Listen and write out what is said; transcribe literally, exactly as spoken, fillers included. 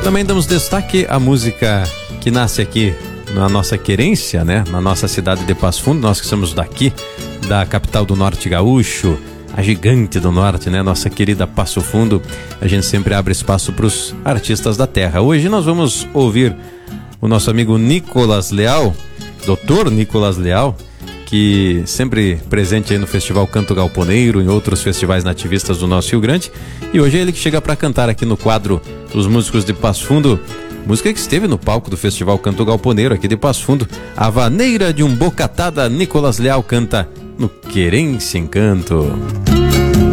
também damos destaque à música que nasce aqui na nossa querência, né? Na nossa cidade de Passo Fundo, nós que somos daqui, da capital do Norte Gaúcho, a gigante do Norte, né? Nossa querida Passo Fundo. A gente sempre abre espaço para os artistas da terra. Hoje nós vamos ouvir o nosso amigo Nicolas Leal, doutor Nicolas Leal, que sempre presente aí no Festival Canto Galponeiro, em outros festivais nativistas do nosso Rio Grande. E hoje é ele que chega para cantar aqui no quadro dos músicos de Passo Fundo. Música que esteve no palco do Festival Canto Galponeiro aqui de Passo Fundo. A Vaneira de um Bocatada, Nicolas Leal canta no Querência Encanto.